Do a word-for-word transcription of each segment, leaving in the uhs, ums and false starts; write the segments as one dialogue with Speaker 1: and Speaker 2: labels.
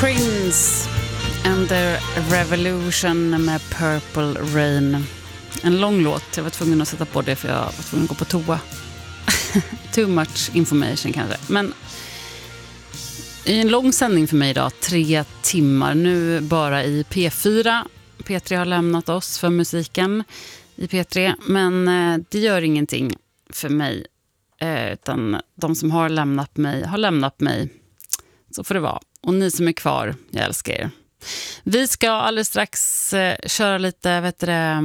Speaker 1: Prince and the Revolution med Purple Rain. En lång låt, jag var tvungen att sätta på det för jag var tvungen att gå på toa. Too much information kanske. Men i en lång sändning för mig idag, tre timmar. Nu bara i P fyra. P tre har lämnat oss för musiken i P tre. Men det gör ingenting för mig. Utan de som har lämnat mig har lämnat mig. Så får det vara. Och ni som är kvar, jag älskar er. Vi ska alldeles strax eh, köra lite, vet du det,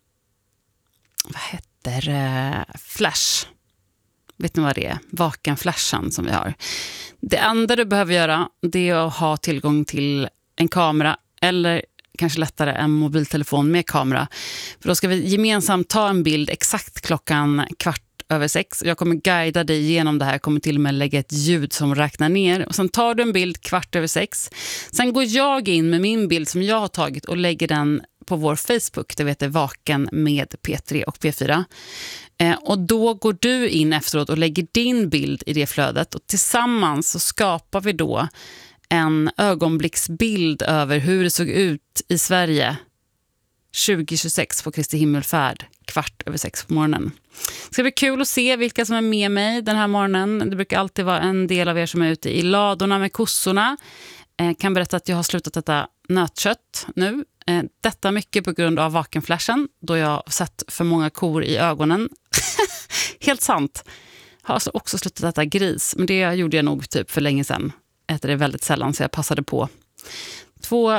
Speaker 1: vad heter det? Flash. Vet ni vad det är? Vaken-flashan som vi har. Det enda du behöver göra, det är att ha tillgång till en kamera eller kanske lättare en mobiltelefon med kamera. För då ska vi gemensamt ta en bild exakt klockan kvart över sex. Jag kommer guida dig igenom det här. Jag kommer till och med lägga ett ljud som räknar ner. Och sen tar du en bild kvart över sex. Sen går jag in med min bild som jag har tagit och lägger den på vår Facebook. Det vet jag, Vaken med P tre och P fyra. Eh, och då går du in efteråt och lägger din bild i det flödet. Och tillsammans så skapar vi då en ögonblicksbild över hur det såg ut i Sverige tjugo tjugosex på Kristi himmelfärd kvart över sex på morgonen. Det ska bli kul att se vilka som är med mig den här morgonen. Det brukar alltid vara en del av er som är ute i ladorna med kossorna. Eh, kan berätta att jag har slutat äta nötkött nu. Eh, detta mycket på grund av vakenflashen, då jag har sett för många kor i ögonen. Helt sant. Jag har alltså också slutat äta gris, men det gjorde jag nog typ för länge sedan. Äter det väldigt sällan så jag passade på. Två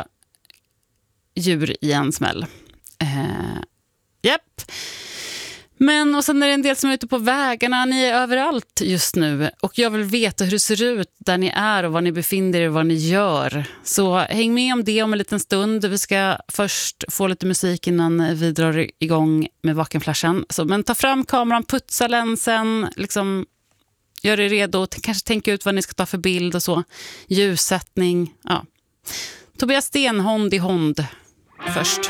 Speaker 1: djur i en smäll. Eh, Japp. Men och sen är det en del som är ute på vägarna. Ni är överallt just nu. Och jag vill veta hur det ser ut där ni är och var ni befinner er och vad ni gör. Så häng med om det om en liten stund. Vi ska först få lite musik innan vi drar igång med vakenflashen. Så, men ta fram kameran, putsa länsen, liksom gör er redo. Kanske tänka ut vad ni ska ta för bild och så. Ljussättning, ja. Tobias Stenhond i Hond först.